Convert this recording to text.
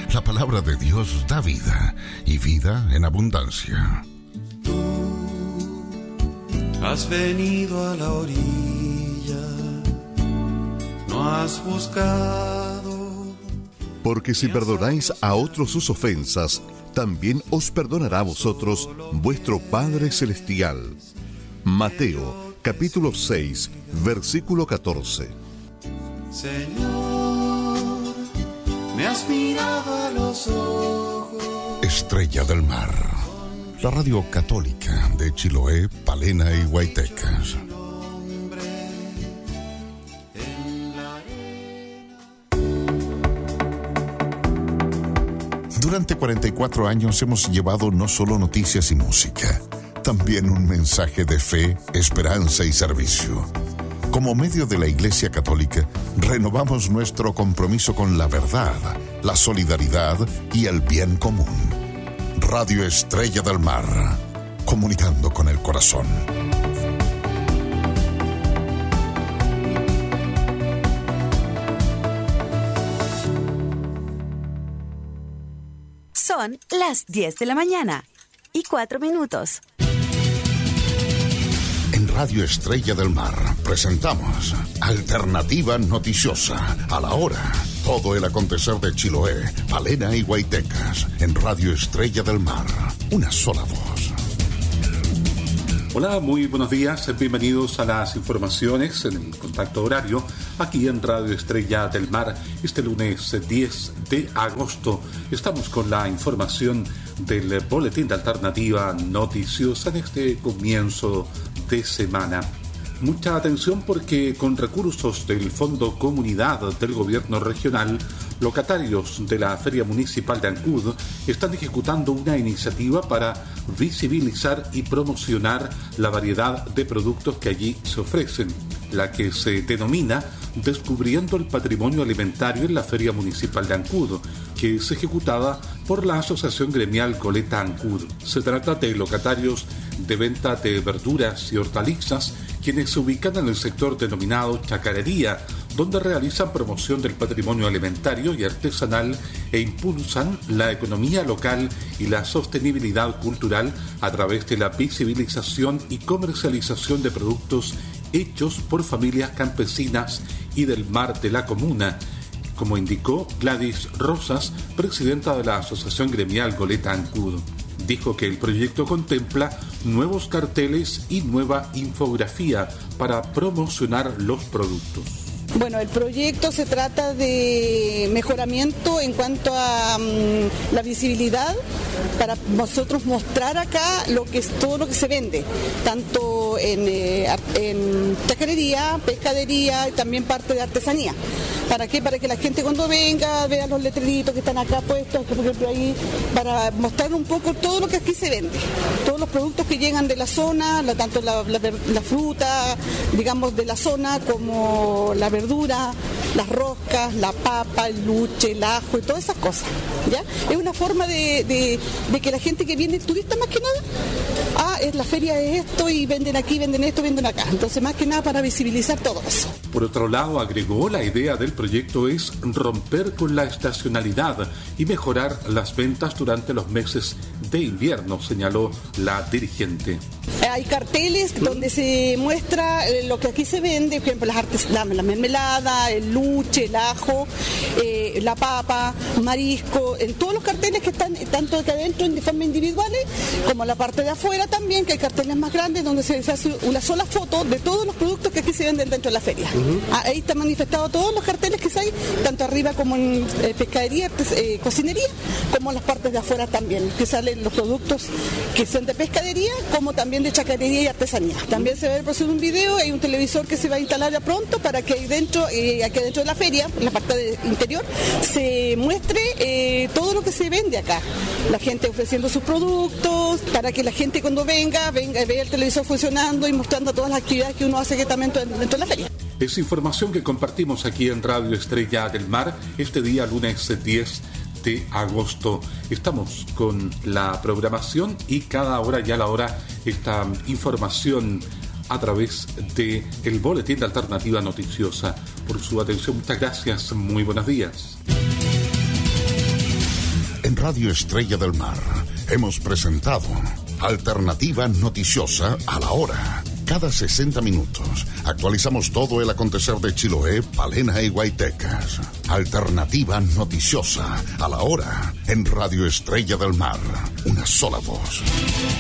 La palabra de Dios da vida, y vida en abundancia. Has venido a la orilla, no has buscado. Porque si perdonáis a otros sus ofensas, también os perdonará a vosotros vuestro Padre Celestial. Mateo, capítulo 6, versículo 14. Señor, me has mirado a los ojos. Estrella del Mar, la radio católica de Chiloé, Palena y Huaytecas. Durante 44 años hemos llevado no solo noticias y música, también un mensaje de fe, esperanza y servicio. Como medio de la Iglesia Católica, renovamos nuestro compromiso con la verdad, la solidaridad y el bien común. Radio Estrella del Mar, comunicando con el corazón. Son las 10 de la mañana y 4 minutos. En Radio Estrella del Mar presentamos Alternativa Noticiosa. A la hora, todo el acontecer de Chiloé, Palena y Huaytecas. En Radio Estrella del Mar, una sola voz. Hola, muy buenos días. Bienvenidos a las informaciones en el contacto horario aquí en Radio Estrella del Mar. Este lunes 10 de agosto estamos con la información del Boletín de Alternativa Noticiosa en este comienzo de semana. Mucha atención porque con recursos del Fondo Comunidad del Gobierno Regional, locatarios de la Feria Municipal de Ancud están ejecutando una iniciativa para visibilizar y promocionar la variedad de productos que allí se ofrecen, la que se denomina Descubriendo el Patrimonio Alimentario en la Feria Municipal de Ancud, que es ejecutada por la Asociación Gremial Goleta Ancud. Se trata de locatarios de venta de verduras y hortalizas, quienes se ubican en el sector denominado Chacarería, donde realizan promoción del patrimonio alimentario y artesanal e impulsan la economía local y la sostenibilidad cultural a través de la visibilización y comercialización de productos hechos por familias campesinas y del mar de la comuna, como indicó Gladys Rosas, presidenta de la Asociación Gremial Goleta Ancud. Dijo que el proyecto contempla nuevos carteles y nueva infografía para promocionar los productos. Bueno, el proyecto se trata de mejoramiento en cuanto a la visibilidad para nosotros mostrar acá todo lo que se vende, tanto en chacarería, pescadería y también parte de artesanía. ¿Para qué? Para que la gente cuando venga vea los letreritos que están acá puestos, por ejemplo ahí, para mostrar un poco todo lo que aquí se vende, todos los productos que llegan de la zona, tanto la fruta, digamos, de la zona, como la verdura, las roscas, la papa, el luche, el ajo y todas esas cosas, ¿ya? Es una forma de que la gente que viene, turista más que nada, la feria es esto y venden aquí, venden esto, venden acá. Entonces, más que nada para visibilizar todo eso. Por otro lado, agregó, la idea del proyecto es romper con la estacionalidad y mejorar las ventas durante los meses de invierno, señaló la dirigente. Hay carteles donde se muestra lo que aquí se vende, por ejemplo, la mermelada, el luche, el ajo, la papa, marisco, en todos los carteles que están tanto acá adentro de forma individuales, como la parte de afuera también, que hay carteles más grandes donde se hace una sola foto de todos los productos que aquí se venden dentro de la feria. Ahí están manifestados todos los carteles que hay, tanto arriba como en pescadería, cocinería, como en las partes de afuera también, que salen los productos que son de pescadería, como también de chacarería y artesanía. También se va a producir un video, hay un televisor que se va a instalar ya pronto para que ahí dentro, aquí dentro de la feria, en la parte interior, se muestre todo lo que se vende acá. La gente ofreciendo sus productos, para que la gente cuando venga y vea el televisor funcionando y mostrando todas las actividades que uno hace que también dentro de la feria. Es información que compartimos aquí en Radio Estrella del Mar este día lunes 10 de agosto. Estamos con la programación y cada hora y a la hora esta información a través de el Boletín de Alternativa Noticiosa. Por su atención, muchas gracias, muy buenos días. Radio Estrella del Mar hemos presentado Alternativa Noticiosa a la Hora. Cada 60 minutos actualizamos todo el acontecer de Chiloé, Palena y Guaitecas. Alternativa Noticiosa a la Hora en Radio Estrella del Mar. Una sola voz.